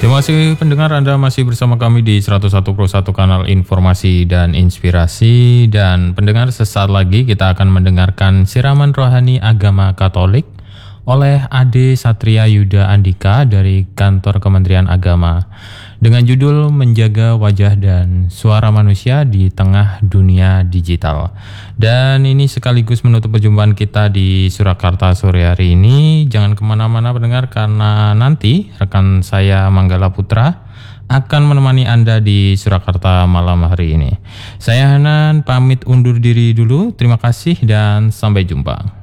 Terima kasih pendengar, Anda masih bersama kami di 101.1 kanal informasi dan inspirasi. Dan pendengar, sesaat lagi kita akan mendengarkan siraman rohani agama Katolik oleh Ade Satria Yuda Andika dari Kantor Kementerian Agama dengan judul Menjaga Wajah dan Suara Manusia di Tengah Dunia Digital. Dan ini sekaligus menutup perjumpaan kita di Surakarta sore hari ini. Jangan kemana-mana pendengar, karena nanti rekan saya Manggala Putra akan menemani Anda di Surakarta malam hari ini. Saya Hanan pamit undur diri dulu. Terima kasih dan sampai jumpa.